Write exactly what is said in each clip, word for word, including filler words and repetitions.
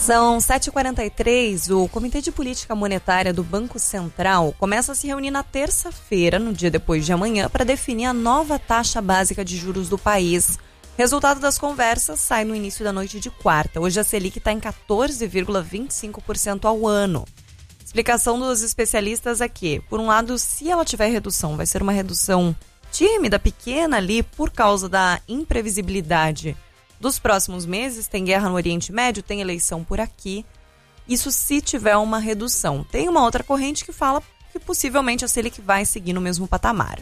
São sete e quarenta e três, o Comitê de Política Monetária do Banco Central começa a se reunir na terça-feira, no dia depois de amanhã, para definir a nova taxa básica de juros do país. Resultado das conversas sai no início da noite de quarta. Hoje a Selic está em quatorze vírgula vinte e cinco por cento ao ano. Explicação dos especialistas é que, por um lado, se ela tiver redução, vai ser uma redução tímida, pequena ali, por causa da imprevisibilidade dos próximos meses. Tem guerra no Oriente Médio, tem eleição por aqui. Isso se tiver uma redução. Tem uma outra corrente que fala que possivelmente a Selic vai seguir no mesmo patamar.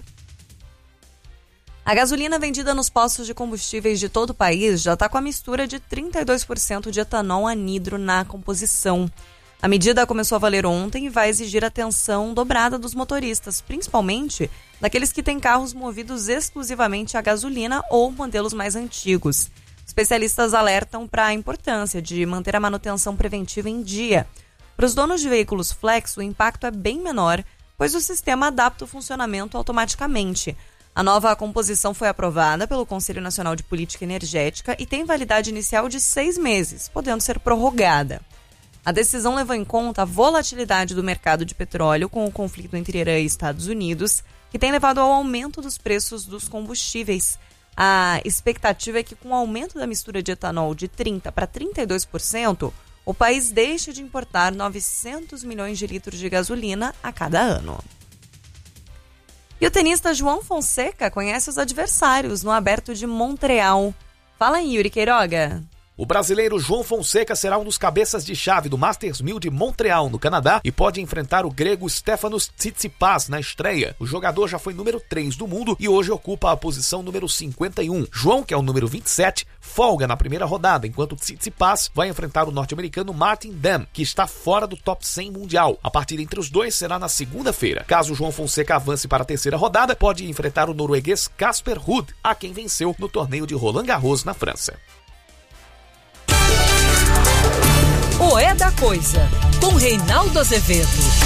A gasolina vendida nos postos de combustíveis de todo o país já está com a mistura de trinta e dois por cento de etanol anidro na composição. A medida começou a valer ontem e vai exigir atenção dobrada dos motoristas, principalmente daqueles que têm carros movidos exclusivamente a gasolina ou modelos mais antigos. Especialistas alertam para a importância de manter a manutenção preventiva em dia. Para os donos de veículos flex, o impacto é bem menor, pois o sistema adapta o funcionamento automaticamente. A nova composição foi aprovada pelo Conselho Nacional de Política Energética e tem validade inicial de seis meses, podendo ser prorrogada. A decisão levou em conta a volatilidade do mercado de petróleo com o conflito entre Irã e Estados Unidos, que tem levado ao aumento dos preços dos combustíveis. A expectativa é que, com o aumento da mistura de etanol de trinta por cento para trinta e dois por cento, o país deixe de importar novecentos milhões de litros de gasolina a cada ano. E o tenista João Fonseca conhece os adversários no Aberto de Montreal. Fala aí, Yuri Queiroga. O brasileiro João Fonseca será um dos cabeças de chave do Masters mil de Montreal, no Canadá, e pode enfrentar o grego Stefanos Tsitsipas na estreia. O jogador já foi número três do mundo e hoje ocupa a posição número cinquenta e um. João, que é o número vinte e sete, folga na primeira rodada, enquanto Tsitsipas vai enfrentar o norte-americano Martin Damm, que está fora do top cem mundial. A partida entre os dois será na segunda-feira. Caso João Fonseca avance para a terceira rodada, pode enfrentar o norueguês Casper Ruud, a quem venceu no torneio de Roland Garros, na França. O É da Coisa, com Reinaldo Azevedo.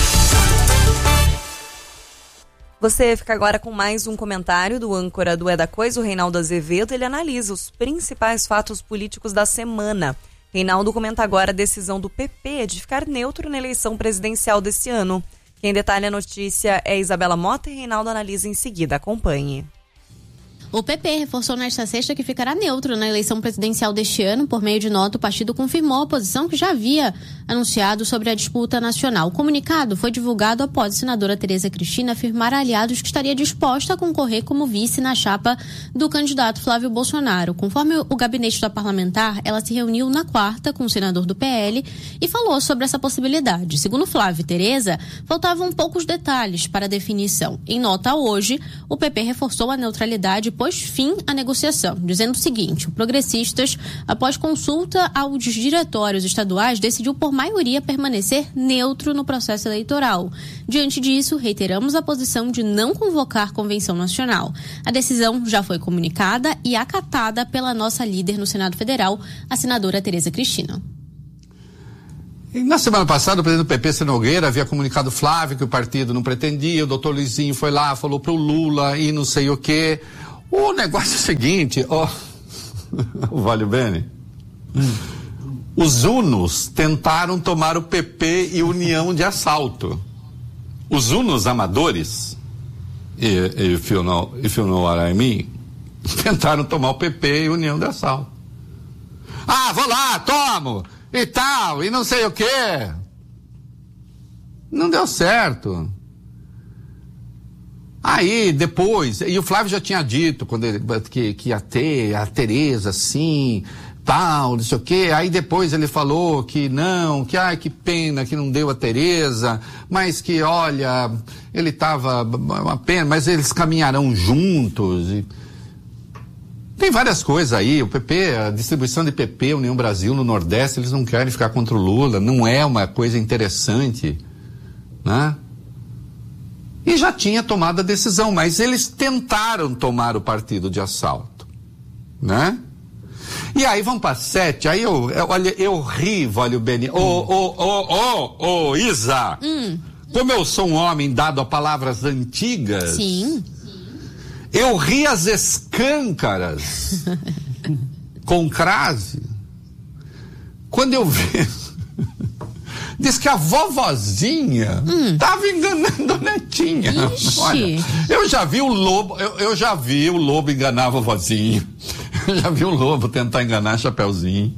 Você fica agora com mais um comentário do âncora do É da Coisa, o Reinaldo Azevedo. Ele analisa os principais fatos políticos da semana. Reinaldo comenta agora a decisão do P P de ficar neutro na eleição presidencial desse ano. Quem detalha a notícia é Isabela Mota e Reinaldo analisa em seguida. Acompanhe. O P P reforçou nesta sexta que ficará neutro na eleição presidencial deste ano. Por meio de nota, o partido confirmou a posição que já havia anunciado sobre a disputa nacional. O comunicado foi divulgado após a senadora Tereza Cristina afirmar a aliados que estaria disposta a concorrer como vice na chapa do candidato Flávio Bolsonaro. Conforme o gabinete da parlamentar, ela se reuniu na quarta com o senador do P L e falou sobre essa possibilidade. Segundo Flávio e Tereza, faltavam poucos detalhes para a definição. Em nota hoje, o P P reforçou a neutralidade e pôs fim à negociação, dizendo o seguinte: o Progressistas, após consulta aos diretórios estaduais, decidiu por maioria permanecer neutro no processo eleitoral. Diante disso, reiteramos a posição de não convocar convenção nacional. A decisão já foi comunicada e acatada pela nossa líder no Senado Federal, a senadora Tereza Cristina. Na semana passada, o presidente do P P, Ciro Nogueira, havia comunicado Flávio que o partido não pretendia, o doutor Luizinho foi lá, falou pro Lula e não sei o quê. O negócio é o seguinte, ó, oh, Vale Bene, hum. Os Unos tentaram tomar o P P e União de assalto. Os Unos amadores, if you know, if you know what I mean, tentaram tomar o P P e União de assalto. Ah, vou lá, tomo, e tal, e não sei o quê. Não deu certo. Aí, depois, e o Flávio já tinha dito quando ele, que, que ia ter a Tereza, assim, tal, não sei o quê. Aí depois ele falou que não, que ai, que pena que não deu a Tereza, mas que, olha, ele estava uma pena, mas eles caminharão juntos. E... Tem várias coisas aí, o P P, a distribuição de P P, União Brasil no Nordeste, eles não querem ficar contra o Lula, não é uma coisa interessante, né? E já tinha tomado a decisão, mas eles tentaram tomar o partido de assalto, né? E aí vão para sete, aí eu, eu, olha, eu ri, Vale Bene, ô, ô, ô, ô, ô, Isa, hum. Como eu sou um homem dado a palavras antigas, sim, eu ri as escâncaras, com crase, quando eu vejo Diz que a vovozinha hum. tava enganando a netinha. Ixi. Olha, eu já vi o lobo, eu, eu já vi o lobo enganar a vovozinha. Eu já vi o lobo tentar enganar a Chapeuzinho.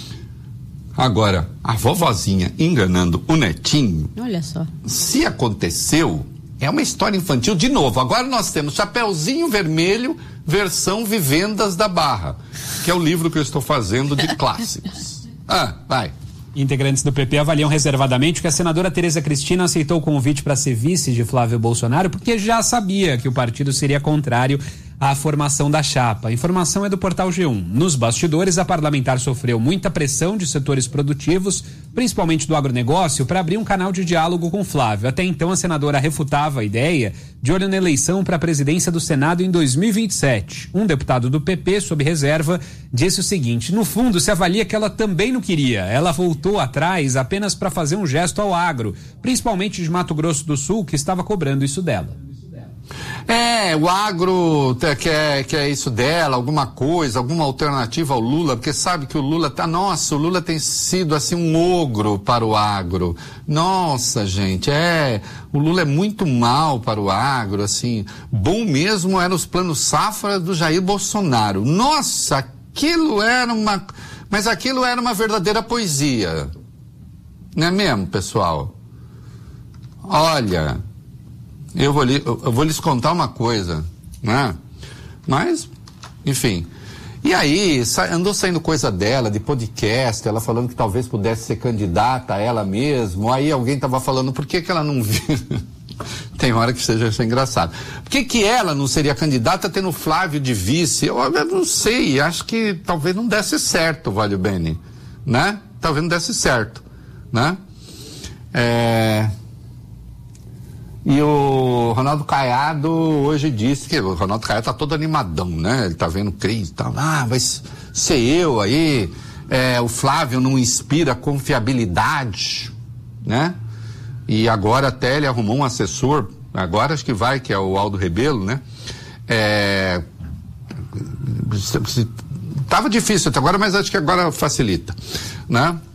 Agora, a vovozinha enganando o netinho. Olha só. Se aconteceu, é uma história infantil de novo. Agora nós temos Chapeuzinho Vermelho, versão Vivendas da Barra, que é o livro que eu estou fazendo de clássicos. Ah, vai. Integrantes do P P avaliam reservadamente que a senadora Tereza Cristina aceitou o convite para ser vice de Flávio Bolsonaro porque já sabia que o partido seria contrário à formação da chapa. A informação é do portal G um. Nos bastidores, a parlamentar sofreu muita pressão de setores produtivos, principalmente do agronegócio, para abrir um canal de diálogo com Flávio. Até então, a senadora refutava a ideia de olho na eleição para a presidência do Senado em dois mil e vinte e sete. Um deputado do P P, sob reserva, disse o seguinte: no fundo, se avalia que ela também não queria. Ela voltou atrás apenas para fazer um gesto ao agro, principalmente de Mato Grosso do Sul, que estava cobrando isso dela. É, o agro quer, quer isso dela, alguma coisa, alguma alternativa ao Lula, porque sabe que o Lula tá, nossa, o Lula tem sido assim um ogro para o agro. Nossa, gente, é, o Lula é muito mal para o agro, assim, bom mesmo eram os planos safra do Jair Bolsonaro. Nossa, aquilo era uma, mas aquilo era uma verdadeira poesia. Não é mesmo, pessoal? Olha, Eu vou, li, eu vou lhes contar uma coisa, né? Mas, enfim. E aí, sa, andou saindo coisa dela, de podcast, ela falando que talvez pudesse ser candidata a ela mesma. Aí alguém estava falando, por que que ela não viu? Tem hora que seja isso engraçado. Por que que ela não seria candidata tendo Flávio de vice? Eu, eu não sei, acho que talvez não desse certo, Valio Bene, né? Talvez não desse certo, né? É... E o Ronaldo Caiado hoje disse que o Ronaldo Caiado tá todo animadão, né? Ele tá vendo crise e tal. Ah, vai ser eu aí. É, o Flávio não inspira confiabilidade, né? E agora até ele arrumou um assessor, agora acho que vai, que é o Aldo Rebelo, né? É, tava difícil até agora, mas acho que agora facilita, né?